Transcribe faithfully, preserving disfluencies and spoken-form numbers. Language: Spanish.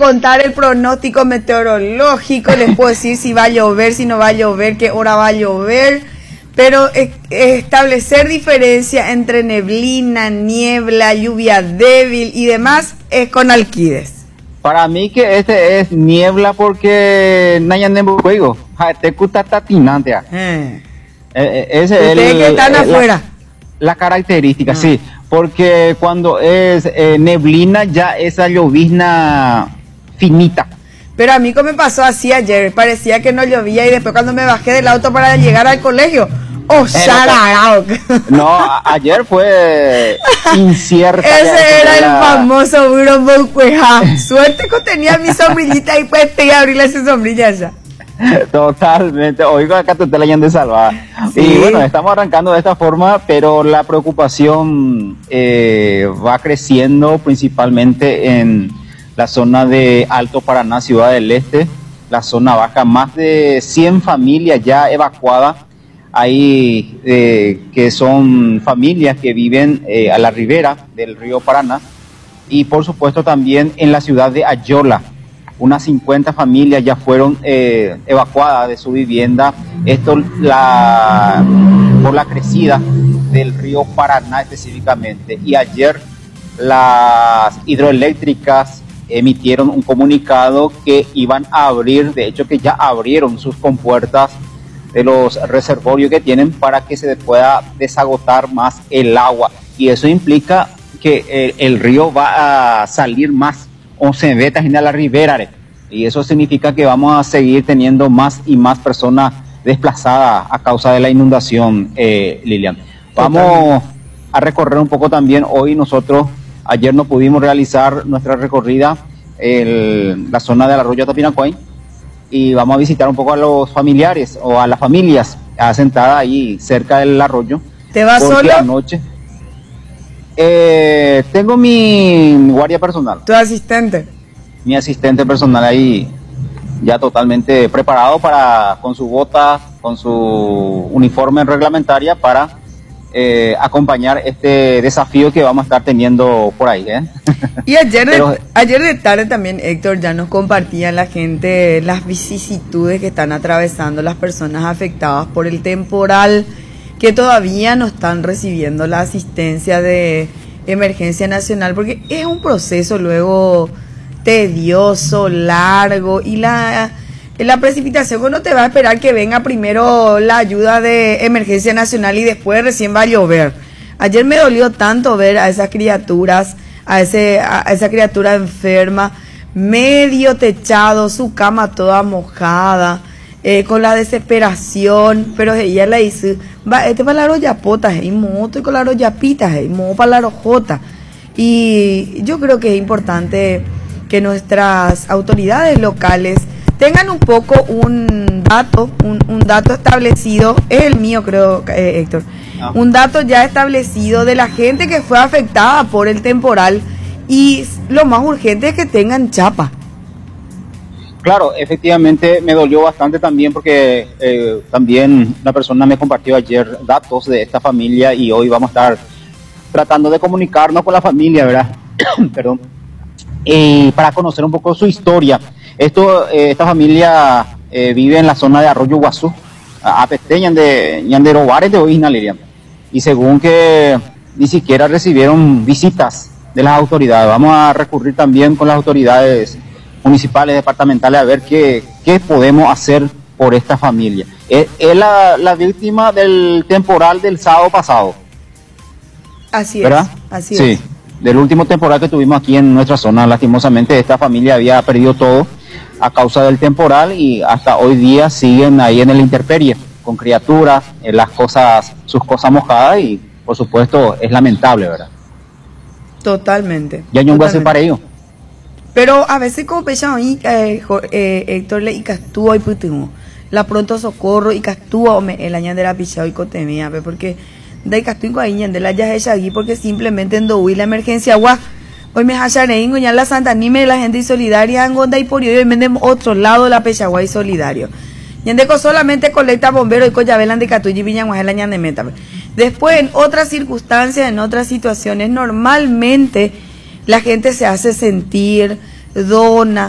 contar el pronóstico meteorológico, les puedo decir si va a llover, si no va a llover, qué hora va a llover, pero eh, establecer diferencia entre neblina, niebla, lluvia débil y demás es con Alquides. Para mí que este es niebla porque nayanembo juego, te gusta tatinante. Eh. Eh, ese Ustedes es el, que están la, afuera. La característica, Ah. sí, porque cuando es eh, neblina ya esa llovizna finita. Pero a mí como me pasó así ayer, parecía que no llovía y después cuando me bajé del auto para llegar al colegio, ¡oh, shararao! No, a- ayer fue incierta. Ese era el la... famoso Buro Boucueja. Suerte que tenía mi sombrillita y pues te iba a abrirle esa sombrilla ya. Totalmente, oigo acá te la hayan de salvar. Sí. Y bueno, estamos arrancando de esta forma, pero la preocupación eh, va creciendo principalmente en la zona de Alto Paraná, Ciudad del Este, la zona baja, más de cien familias ya evacuadas, ahí eh, que son familias que viven eh, a la ribera del río Paraná, y por supuesto también en la ciudad de Ayola. Unas cincuenta familias ya fueron eh, evacuadas de su vivienda, esto la, por la crecida del río Paraná específicamente. Y ayer las hidroeléctricas emitieron un comunicado que iban a abrir, de hecho que ya abrieron sus compuertas de los reservorios que tienen para que se pueda desagotar más el agua. Y eso implica que el, el río va a salir más once vetas en la ribera, y eso significa que vamos a seguir teniendo más y más personas desplazadas a causa de la inundación, eh, Lilian. Vamos Totalmente. a recorrer un poco también. Hoy nosotros, ayer no pudimos realizar nuestra recorrida en la zona del arroyo Tapinacuay, y vamos a visitar un poco a los familiares o a las familias asentadas ahí cerca del arroyo. ¿Te vas solo? Anoche Eh, tengo mi guardia personal. ¿Tu asistente? Mi asistente personal ahí ya totalmente preparado para, con su bota, con su uniforme reglamentaria para eh, acompañar este desafío que vamos a estar teniendo por ahí, ¿eh? Y ayer de, Pero, ayer de tarde también Héctor ya nos compartía la gente las vicisitudes que están atravesando las personas afectadas por el temporal, que todavía no están recibiendo la asistencia de emergencia nacional, porque es un proceso luego tedioso, largo, y la, la precipitación no te va a esperar que venga primero la ayuda de emergencia nacional y después recién va a llover. Ayer me dolió tanto ver a esas criaturas, a, ese, a esa criatura enferma, medio techado, su cama toda mojada, Eh, con la desesperación, pero ella le dice, va, este para la rollapota, y moto con la rollapita, y mo para la rojota. Y yo creo que es importante que nuestras autoridades locales tengan un poco un dato, un, un dato establecido, es el mío creo, eh, Héctor, no. un dato ya establecido de la gente que fue afectada por el temporal, y lo más urgente es que tengan chapa. Claro, efectivamente me dolió bastante también porque eh, también una persona me compartió ayer datos de esta familia, y hoy vamos a estar tratando de comunicarnos con la familia, ¿verdad? Perdón. Eh, para conocer un poco su historia. Esto, eh, esta familia eh, vive en la zona de Arroyo Guazú, a Pesteñan de Ñanderobares de Oísna, Lilian. Y según que ni siquiera recibieron visitas de las autoridades, vamos a recurrir también con las autoridades municipales, departamentales, a ver qué, qué podemos hacer por esta familia. Es, es la, la víctima del temporal del sábado pasado. Así ¿verdad? es, así sí, es. Del último temporal que tuvimos aquí en nuestra zona. Lastimosamente esta familia había perdido todo a causa del temporal, y hasta hoy día siguen ahí en el intemperie, con criaturas, eh, las cosas, sus cosas mojadas, y por supuesto es lamentable, ¿verdad? Totalmente. Ya no voy a hacer totalmente. para ello. Pero a veces como pecha ahí, eh, eh, Héctor le icastúa y putingo. La pronto socorro y castúa o me el año de la pichao y cotemía, porque de icastúa ahí de la ya es allí, porque simplemente en dohui la emergencia agua. Hoy me hacharé en la Santa Nime la gente solidaria en Gonda y por hoy vendemos otro lado la pechagua y solidario. Yandeco solamente colecta bomberos y coyabelan de Catuyi Villaguajel la ñande meta. Después en otras circunstancias, en otras situaciones, normalmente la gente se hace sentir, dona,